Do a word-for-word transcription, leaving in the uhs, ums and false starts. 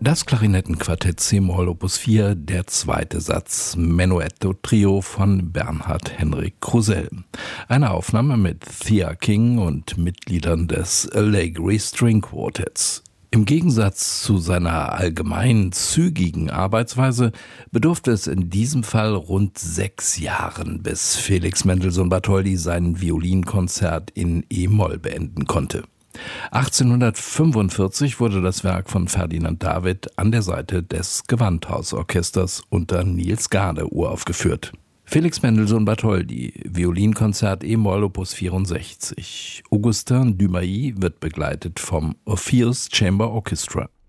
Das Klarinettenquartett c-Moll Opus vier, der zweite Satz, Menuetto Trio von Bernhard Henrik Krusell. Eine Aufnahme mit Thea King und Mitgliedern des Allegri String Quartetts. Im Gegensatz zu seiner allgemein zügigen Arbeitsweise bedurfte es in diesem Fall rund sechs Jahren, bis Felix Mendelssohn Bartholdy sein Violinkonzert in e-Moll beenden konnte. achtzehnhundertfünfundvierzig wurde das Werk von Ferdinand David an der Seite des Gewandhausorchesters unter Niels Gade uraufgeführt. Felix Mendelssohn Bartholdy, Violinkonzert e-Moll Opus vierundsechzig. Augustin Dumailly wird begleitet vom Orpheus Chamber Orchestra.